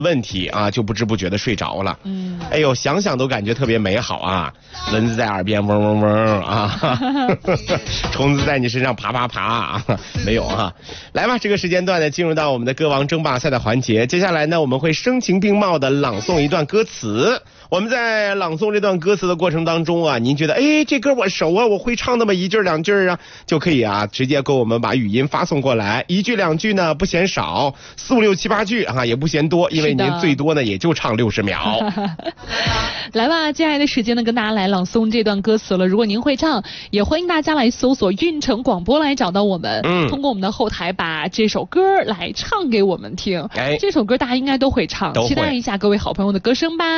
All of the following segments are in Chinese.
问题啊，就不知不觉的睡着了。哎呦，想想都感觉特别美好啊！蚊子在耳边嗡嗡嗡啊，虫子在你身上爬爬爬啊，没有啊？来吧，这个时间段呢，进入到我们的歌王争霸赛的环节。接下来呢，我们会声情并茂的朗诵一段歌词。我们在朗诵这段歌词的过程当中啊，您觉得这歌我熟啊，我会唱那么一句两句啊，就可以啊，直接给我们把语音发送过来，一句两句呢不嫌少，4、5、6、7、8句啊也不嫌多，因为您最多呢也就唱60秒。 来吧，接下来的时间呢，跟大家来朗诵这段歌词了。如果您会唱，也欢迎大家来搜索运城广播来找到我们，通过我们的后台把这首歌来唱给我们听。这首歌大家应该都会唱，期待一下各位好朋友的歌声吧。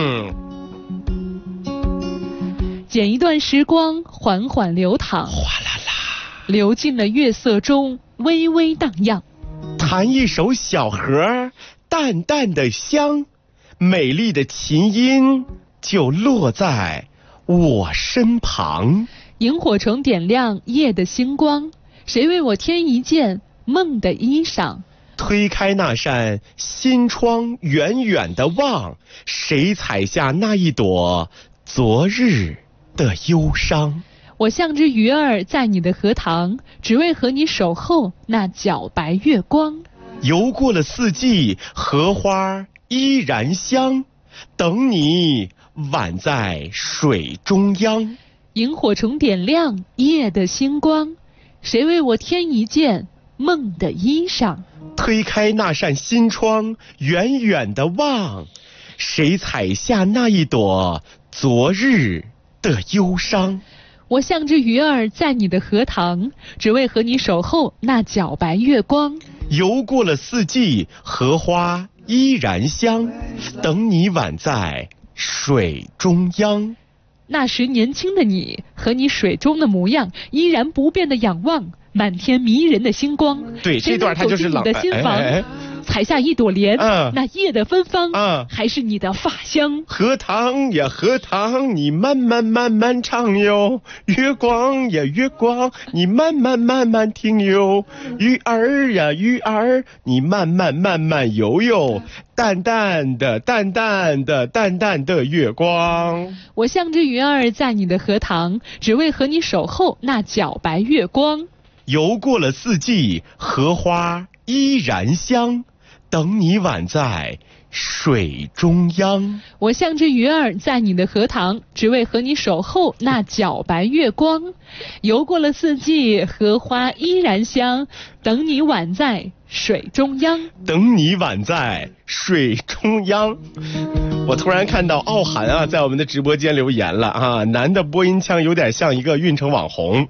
剪一段时光，缓缓流淌， 哗啦啦， 流进了月色中，微微荡漾。 弹一首小和，淡淡的香，美丽的琴音就落在我身旁。 萤火虫点亮夜的星光，谁为我添一件梦的衣裳？ 推开那扇心窗，远远的望，谁采下那一朵昨日的忧伤？ 我像只鱼儿在你的荷塘，只为和你守候那皎白月光。 游过了四季，荷花依然香，等你宛在水中央。 萤火虫点亮夜的星光，谁为我添一件梦的衣裳？ 推开那扇心窗，远远的望，谁采下那一朵昨日的忧伤？ 我像只鱼儿在你的荷塘，只为和你守候那皎白月光。 游过了四季，荷花依然香，等你宛在水中央。 那时年轻的你和你水中的模样，依然不变的仰望满天迷人的星光。 对，这段它就是你的心房，采下一朵莲，那夜的芬芳，还是你的发香。 荷塘呀荷塘，你慢慢慢慢唱哟；月光呀月光，你慢慢慢慢听哟；鱼儿呀鱼儿，你慢慢慢慢游哟。淡淡的淡淡的淡淡的月光， 我像只鱼儿在你的荷塘，只为和你守候那皎白月光。 游过了四季，荷花依然香，等你宛在水中央。 我像只鱼儿在你的荷塘，只为和你守候那皎白月光。游过了四季，荷花依然香，等你宛在水中央。 等你宛在水中央。我突然看到傲寒啊，在我们的直播间留言了啊，男的播音腔有点像一个运城网红。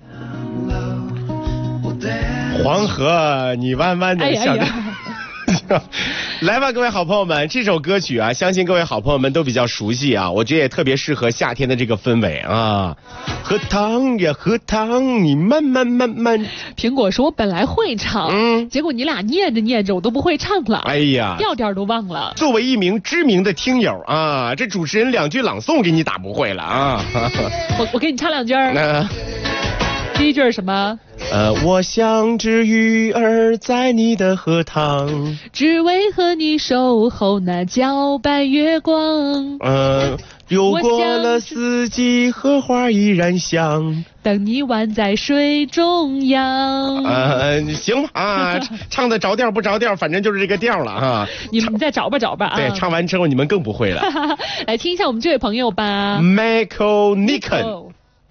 黄河你弯弯的像来吧，各位好朋友们，这首歌曲啊，相信各位好朋友们都比较熟悉啊，我觉得也特别适合夏天的这个氛围啊。荷塘呀荷塘，你慢慢慢慢。 苹果说我本来会唱，结果你俩念着念着我都不会唱了， 哎呀， 调调都忘了。 作为一名知名的听友啊，这主持人2句朗诵给你打不会了啊。 我给你唱2句。第一句是什么？ 我像只鱼儿在你的荷塘， 只为和你守候那皎白月光。 游过了四季，荷花依然香， 等你宛在水中央。 行啊，唱的着调不着调，反正就是这个调了啊。 你再找吧找吧啊。 对，唱完之后你们更不会了。 来听一下我们这位朋友吧。 Michael Nicken。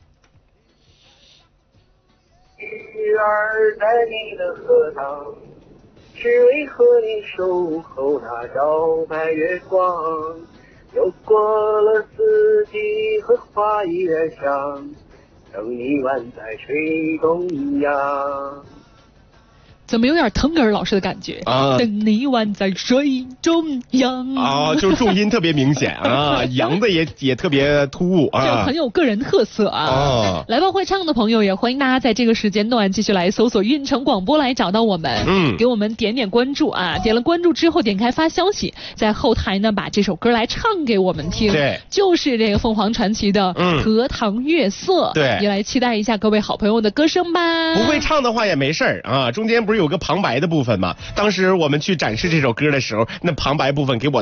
鱼儿在你的荷塘，只为和你守候那皎白月光。游过了四季，荷花依然香，等你宛在水中央。 怎么有点腾格尔老师的感觉啊？等你宛在水中央啊，就是重音特别明显啊，扬的也特别突兀啊， 这很有个人特色啊。来吧，会唱的朋友也欢迎大家在这个时间段继续来搜索运城广播来找到我们，给我们点点关注啊，点了关注之后点开发消息，在后台呢把这首歌来唱给我们听， 对， 就是这个凤凰传奇的荷塘月色， 对， 也来期待一下各位好朋友的歌声吧。 不会唱的话也没事儿啊，中间不是有个旁白的部分吗？当时我们去展示这首歌的时候，那旁白部分给我